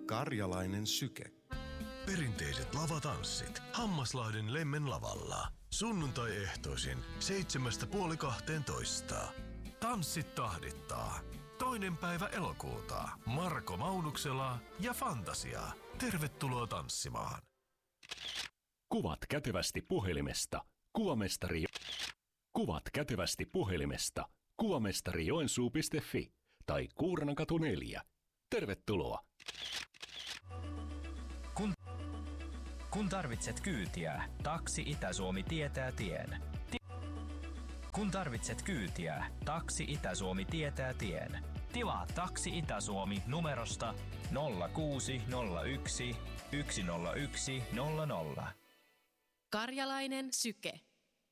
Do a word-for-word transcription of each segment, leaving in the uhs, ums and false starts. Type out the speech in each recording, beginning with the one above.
Karjalainen syke. Perinteiset lavatanssit Hammaslahden Lemmen lavalla. Sunnuntai-ehtoisin seitsemästä puoli kahteentoista. Tanssit tahdittaa. Toinen päivä elokuuta. Marko Maunuksela ja Fantasia. Tervetuloa tanssimaan. Kuvat kätevästi puhelimesta. Kuvamestari. Kuvat kätevästi puhelimesta. Kuvamestari joensuu piste fi tai Kuurnankatu neljä. Tervetuloa. Kun, kun tarvitset kyytiä, Taksi Itä-Suomi tietää tien. Ti- kun tarvitset kyytiä, Taksi Itä-Suomi tietää tien. Tilaa Taksi Itä-Suomi numerosta nolla kuusi nolla yksi yksi nolla yksi nolla nolla. Karjalainen syke.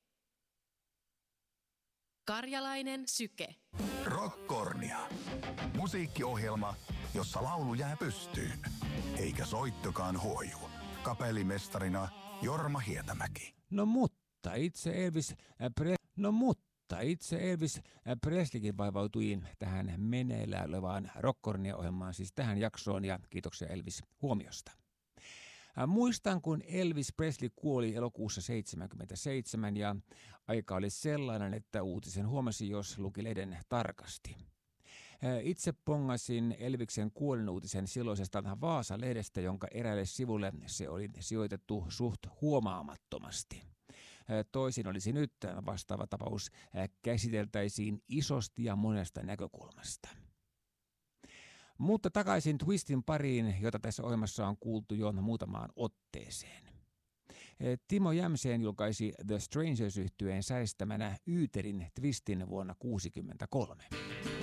Karjalainen syke. Rockkornia. Musiikkiohjelma, jossa laulu jää pystyyn, eikä soittokaan huoju. Kapellimestarina Jorma Hietämäki. No mutta itse Elvis Pre... No mutta itse Elvis Presleykin vaivautui tähän meneillään olevaan Rockkornia-ohjelmaan, siis tähän jaksoon, ja kiitoksia Elvis huomiosta. Muistan, kun Elvis Presley kuoli elokuussa seitsemänkymmentäseitsemän ja aika oli sellainen, että uutisen huomasi, jos luki lehden tarkasti. Itse pongasin Elviksen kuolinuutisen silloisesta Vaasa-lehdestä, jonka eräille sivulle se oli sijoitettu suht huomaamattomasti. Toisin olisi nyt vastaava tapaus käsiteltäisiin isosti ja monesta näkökulmasta. Mutta takaisin Twistin pariin, jota tässä ohjelmassa on kuultu jo muutamaan otteeseen. Timo Jämseen julkaisi The Strangers-yhtyeen säestämänä Yyterin Twistin vuonna tuhatyhdeksänsataakuusikymmentäkolme.